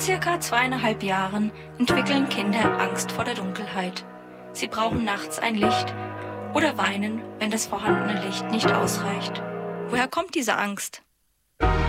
circa 2,5 Jahren entwickeln Kinder Angst vor der Dunkelheit. Sie brauchen nachts ein Licht oder weinen, wenn das vorhandene Licht nicht ausreicht. Woher kommt diese Angst?